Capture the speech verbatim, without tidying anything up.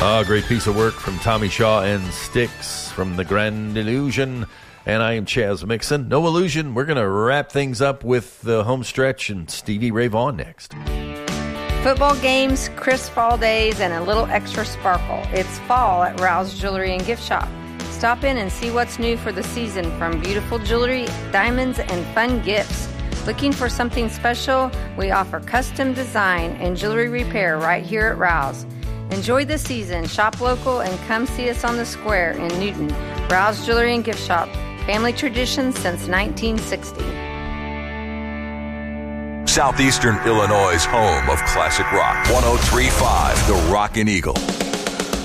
Ah, great piece of work from Tommy Shaw and Styx from The Grand Illusion. And I am Chaz Mixon. No illusion. We're going to wrap things up with the home stretch and Stevie Ray Vaughan next. Football games, crisp fall days, and a little extra sparkle. It's fall at Rouse Jewelry and Gift Shop. Stop in and see what's new for the season, from beautiful jewelry, diamonds, and fun gifts. Looking for something special? We offer custom design and jewelry repair right here at Rouse. Enjoy the season, shop local, and come see us on the square in Newton. Rouse Jewelry and Gift Shop, family tradition since nineteen sixty. Southeastern Illinois' home of classic rock. one oh three point five, The Rockin' Eagle.